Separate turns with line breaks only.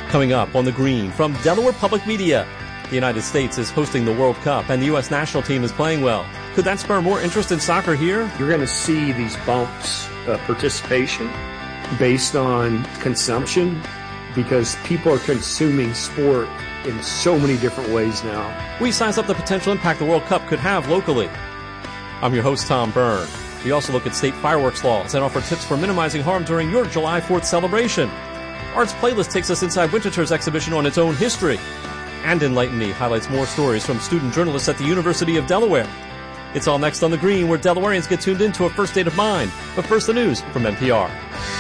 Coming up on The Green from Delaware Public Media. The United States is hosting the World Cup and the U.S. national team is playing well. Could that spur more interest in soccer here?
You're going to see these bumps of participation based on consumption because people are consuming sport in so many different ways now.
We size up the potential impact the World Cup could have locally. I'm your host, Tom Byrne. We also look at state fireworks laws and offer tips for minimizing harm during your July 4th celebration. Arts Playlist takes us inside Winterthur's exhibition on its own history. And Enlighten Me highlights more stories from student journalists at the University of Delaware. It's all next on The Green, where Delawareans get tuned into a first state of mind. But first, the news from NPR.